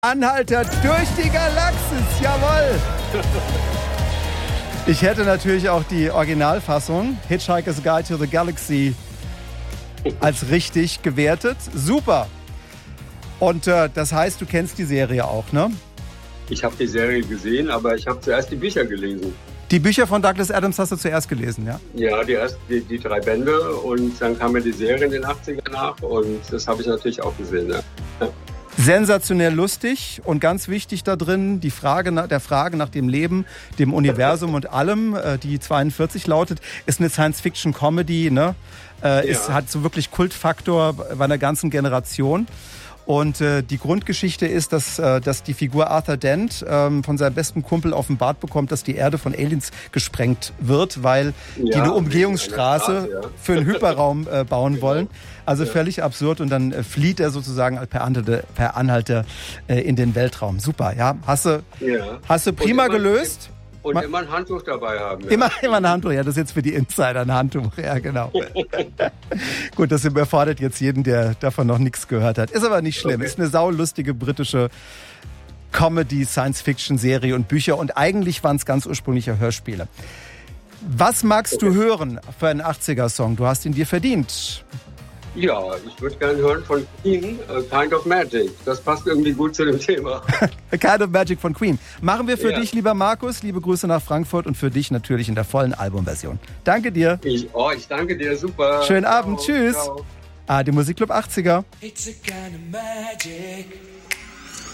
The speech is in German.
Anhalter durch die Galaxis, jawohl! Ich hätte natürlich auch die Originalfassung, Hitchhiker's Guide to the Galaxy, als richtig gewertet. Super! Und das heißt, du kennst die Serie auch, ne? Ich habe die Serie gesehen, aber ich habe zuerst die Bücher gelesen. Die Bücher von Douglas Adams hast du zuerst gelesen, ja? Ja, die 3 Bände und dann kam mir die Serie in den 80ern nach und das habe ich natürlich auch gesehen, ja. Sensationell lustig und ganz wichtig da drin, der Frage nach dem Leben, dem Universum und allem, die 42 lautet, ist eine Science-Fiction-Comedy, ne? Hat so wirklich Kultfaktor bei einer ganzen Generation. Und die Grundgeschichte ist, dass die Figur Arthur Dent von seinem besten Kumpel offenbart bekommt, dass die Erde von Aliens gesprengt wird, weil die eine Umgehungsstraße für einen Hyperraum bauen wollen. Also völlig absurd. Und dann flieht er sozusagen per Anhalter in den Weltraum. Super, ja. Hast du prima gelöst. Und immer ein Handtuch dabei haben. Ja. Immer ein Handtuch, ja, das ist jetzt für die Insider ein Handtuch, ja, genau. Gut, das überfordert jetzt jeden, der davon noch nichts gehört hat. Ist aber nicht schlimm, okay. Ist eine saulustige britische Comedy, Science-Fiction-Serie und Bücher und eigentlich waren es ganz ursprüngliche Hörspiele. Was magst du hören für einen 80er-Song? Du hast ihn dir verdient. Ja, ich würde gerne hören von Queen, Kind of Magic. Das passt irgendwie gut zu dem Thema. Kind of Magic von Queen. Machen wir für dich, lieber Markus. Liebe Grüße nach Frankfurt und für dich natürlich in der vollen Albumversion. Danke dir. Ich danke dir, super. Schönen Abend, tschüss. Ciao. Die Musikclub 80er. It's a kind of magic.